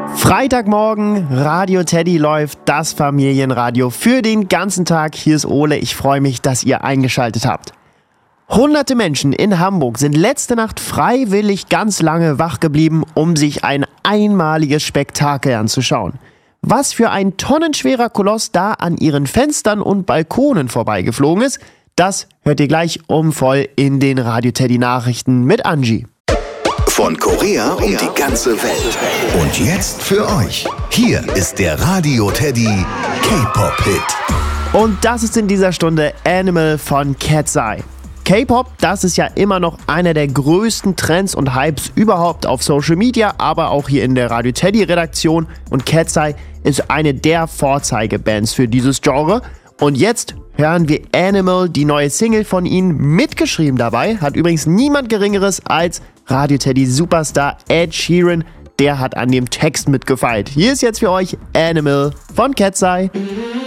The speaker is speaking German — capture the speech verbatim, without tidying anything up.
Freitagmorgen, Radio Teddy läuft, das Familienradio für den ganzen Tag. Hier ist Ole, ich freue mich, dass ihr eingeschaltet habt. Hunderte Menschen in Hamburg sind letzte Nacht freiwillig ganz lange wach geblieben, um sich ein einmaliges Spektakel anzuschauen. Was für ein tonnenschwerer Koloss da an ihren Fenstern und Balkonen vorbeigeflogen ist, das hört ihr gleich um voll in den Radio Teddy Nachrichten mit Angie. Von Korea um die ganze Welt. Und jetzt für euch. Hier ist der Radio Teddy K-Pop-Hit. Und das ist in dieser Stunde Animal von Cat's Eye. K-Pop, das ist ja immer noch einer der größten Trends und Hypes überhaupt auf Social Media, aber auch hier in der Radio Teddy Redaktion. Und Cat's Eye ist eine der Vorzeigebands für dieses Genre. Und jetzt hören wir Animal, die neue Single von ihnen, mitgeschrieben dabei. Hat übrigens niemand Geringeres als Radio Teddy Superstar Ed Sheeran. Der hat an dem Text mitgefeilt. Hier ist jetzt für euch Animal von Cat's Eye.